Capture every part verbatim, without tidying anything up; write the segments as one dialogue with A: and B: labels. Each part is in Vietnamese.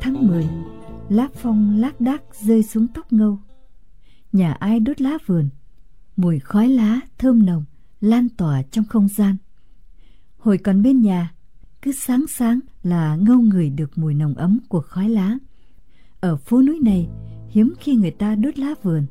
A: tháng mười, lá phong lác đác rơi xuống tóc Ngâu. Nhà ai đốt lá vườn, mùi khói lá thơm nồng lan tỏa trong không gian. Hồi còn bên nhà, cứ sáng sáng là Ngâu ngửi được mùi nồng ấm của khói lá. Ở phố núi này hiếm khi người ta đốt lá vườn.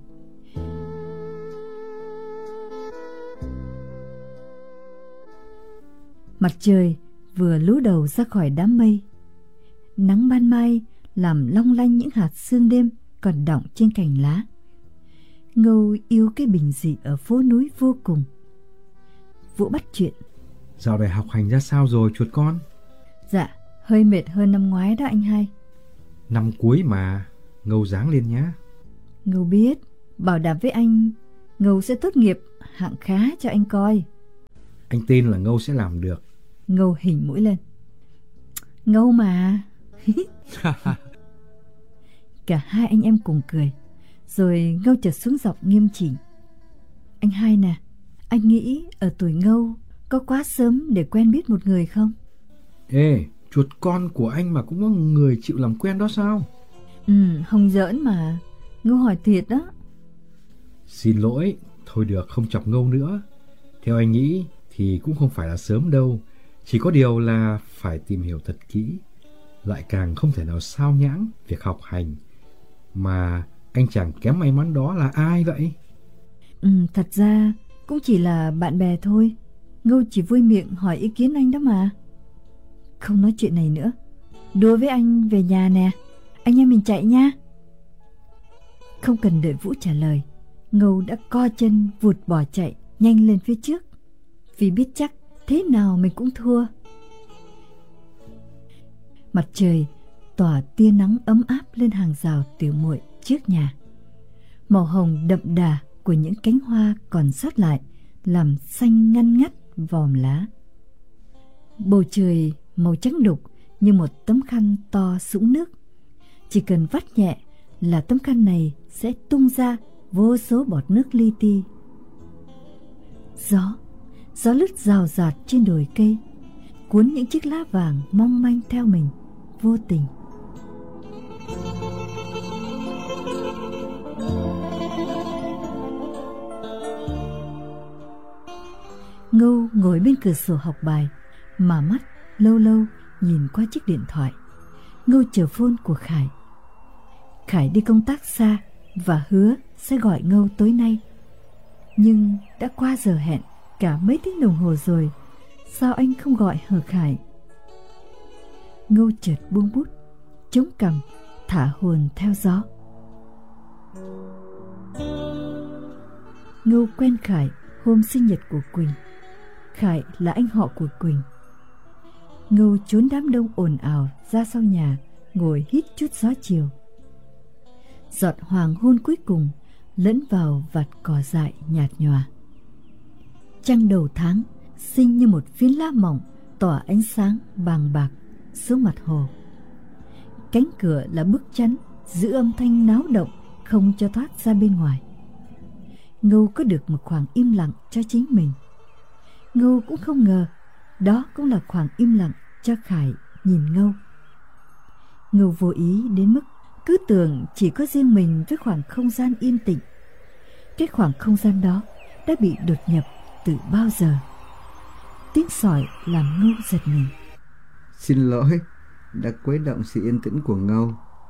A: Mặt trời vừa lú đầu ra khỏi đám mây. Nắng ban mai làm long lanh những hạt sương đêm còn đọng trên cành lá. Ngâu yêu cái bình dị ở phố núi vô cùng. Vũ bắt chuyện.
B: Dạo này học hành ra sao rồi chuột con?
A: Dạ, hơi mệt hơn năm ngoái đó anh hai.
B: Năm cuối mà, Ngâu ráng lên nhá.
A: Ngâu biết, bảo đảm với anh, Ngâu sẽ tốt nghiệp hạng khá cho anh coi.
B: Anh tin là Ngâu sẽ làm được.
A: Ngâu hỉnh mũi lên. Ngâu mà. Cả hai anh em cùng cười. Rồi Ngâu chợt xuống giọng nghiêm chỉnh. Anh hai nè, anh nghĩ ở tuổi Ngâu có quá sớm để quen biết một người không?
B: Ê, chuột con của anh mà cũng có người chịu làm quen đó sao?
A: Ừ, không giỡn mà. Ngâu hỏi thiệt đó.
B: Xin lỗi, thôi được, không chọc Ngâu nữa. Theo anh nghĩ thì cũng không phải là sớm đâu. Chỉ có điều là phải tìm hiểu thật kỹ. Lại càng không thể nào sao nhãng việc học hành. Mà anh chàng kém may mắn đó là ai vậy?
A: Ừ, thật ra cũng chỉ là bạn bè thôi. Ngâu chỉ vui miệng hỏi ý kiến anh đó mà. Không nói chuyện này nữa. Đùa với anh về nhà nè. Anh em mình chạy nha. Không cần đợi Vũ trả lời, Ngâu đã co chân vụt bỏ chạy nhanh lên phía trước. Vì biết chắc thế nào mình cũng thua. Mặt trời tỏa tia nắng ấm áp lên hàng rào tiểu muội trước nhà. Màu hồng đậm đà của những cánh hoa còn sót lại làm xanh ngăn ngắt vòm lá. Bầu trời màu trắng đục như một tấm khăn to sũng nước. Chỉ cần vắt nhẹ là tấm khăn này sẽ tung ra vô số bọt nước li ti. Gió, gió lướt rào rạt trên đồi cây, cuốn những chiếc lá vàng mong manh theo mình, vô tình. Ngâu ngồi bên cửa sổ học bài, mà mắt lâu lâu nhìn qua chiếc điện thoại. Ngâu chờ phone của Khải. Khải đi công tác xa và hứa sẽ gọi Ngâu tối nay. Nhưng đã qua giờ hẹn cả mấy tiếng đồng hồ rồi, sao anh không gọi hờ Khải? Ngâu chợt buông bút, chống cằm, thả hồn theo gió. Ngâu quen Khải hôm sinh nhật của Quỳnh. Khải là anh họ của Quỳnh. Ngâu trốn đám đông ồn ào ra sau nhà, ngồi hít chút gió chiều. Giọt hoàng hôn cuối cùng lẫn vào vạt cỏ dại nhạt nhòa. Trăng đầu tháng xinh như một phiến lá mỏng tỏa ánh sáng bàng bạc xuống mặt hồ. Cánh cửa là bức chắn giữ âm thanh náo động không cho thoát ra bên ngoài. Ngâu có được một khoảng im lặng cho chính mình. Ngâu cũng không ngờ đó cũng là khoảng im lặng cho Khải nhìn Ngâu. Ngâu vô ý đến mức cứ tưởng chỉ có riêng mình với khoảng không gian yên tĩnh. Cái khoảng không gian đó đã bị đột nhập từ bao giờ. Tiếng sỏi làm Ngâu giật mình.
C: Xin lỗi, đã quấy động sự yên tĩnh của Ngâu.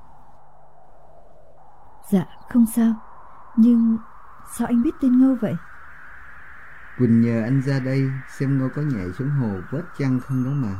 A: Dạ không sao. Nhưng sao anh biết tên Ngâu vậy?
C: Quỳnh nhờ anh ra đây xem Ngâu có nhảy xuống hồ vớt chăng không đó mà.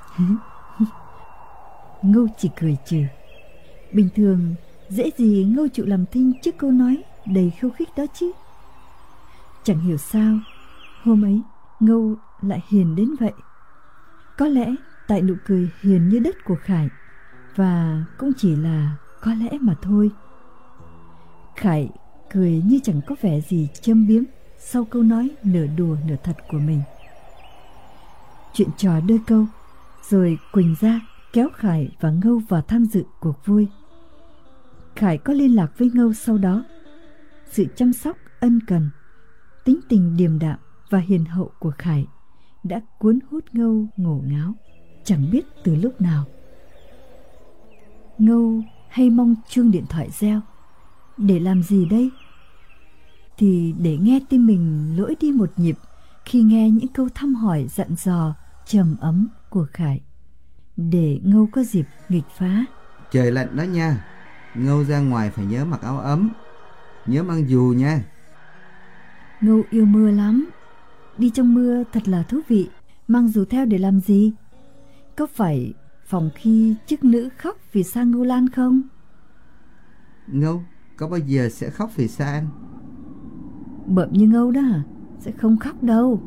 A: Ngâu chỉ cười trừ. Bình thường dễ gì Ngâu chịu làm thinh trước câu nói đầy khiêu khích đó chứ. Chẳng hiểu sao hôm ấy Ngâu lại hiền đến vậy. Có lẽ tại nụ cười hiền như đất của Khải, và cũng chỉ là có lẽ mà thôi. Khải cười như chẳng có vẻ gì châm biếm sau câu nói nửa đùa nửa thật của mình. Chuyện trò đôi câu, rồi Quỳnh ra kéo Khải và Ngâu vào tham dự cuộc vui. Khải có liên lạc với Ngâu sau đó. Sự chăm sóc ân cần, tính tình điềm đạm và hiền hậu của Khải đã cuốn hút Ngâu ngổ ngáo chẳng biết từ lúc nào. Ngâu hay mong chuông điện thoại reo. Để làm gì đây? Thì để nghe tim mình lỗi đi một nhịp khi nghe những câu thăm hỏi dặn dò trầm ấm của Khải. Để Ngâu có dịp nghịch phá.
C: Trời lạnh đó nha, Ngâu ra ngoài phải nhớ mặc áo ấm, nhớ mang dù nha.
A: Ngâu yêu mưa lắm. Đi trong mưa thật là thú vị. Mang dù theo để làm gì? Có phải phòng khi chức nữ khóc vì xa Ngâu Lan không?
C: Ngâu có bao giờ sẽ khóc vì xa anh?
A: Bợm như Ngâu đó hả? Sẽ không khóc đâu.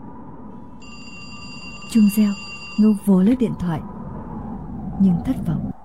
A: Chuông reo, Ngâu vồ lấy điện thoại nhưng thất vọng.